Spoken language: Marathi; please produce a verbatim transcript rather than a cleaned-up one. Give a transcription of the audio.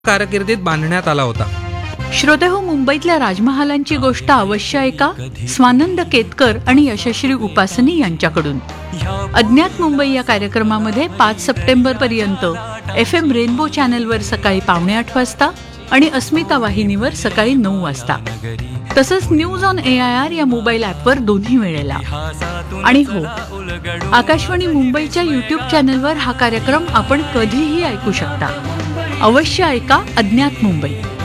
कारकिर्दीत बांधण्यात आला होता. श्रोतेहो, मुंबईतल्या राजमहालांची गोष्ट अवश्य ऐका, स्वानंद केतकर आणि यशश्री उपासनी यांच्याकडून. अज्ञात मुंबई या कार्यक्रमामध्ये पाच सप्टेंबर पर्यंत एफ एम रेनबो चॅनलवर सकाळी पावणे आठ वाजता आणि अस्मिता वाहिनीवर सकाळी नऊ वाजता, तसंच news on A I R या मोबाईल ॲपवर दोन्ही वेळेला. आणि हो, आकाशवाणी मुंबईच्या यूट्यूब चॅनलवर हा कार्यक्रम आपण कधीही ऐकू शकता. अवश्य ऐका अज्ञात मुंबई.